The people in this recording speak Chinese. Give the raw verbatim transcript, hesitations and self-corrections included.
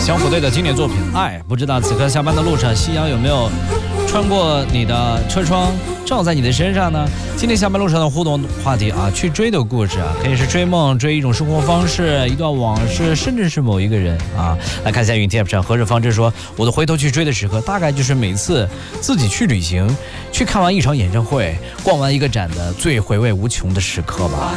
强虎队的经典作品《爱》。不知道此刻下班的路上，夕阳有没有穿过你的车窗，照在你的身上呢？今天下班路上的互动话题啊，去追的故事啊，可以是追梦、追一种生活方式、一段往事，甚至是某一个人啊。来看一下云 T F 上何日方志说，我的回头去追的时刻，大概就是每次自己去旅行，去看完一场演唱会，逛完一个展的最回味无穷的时刻吧。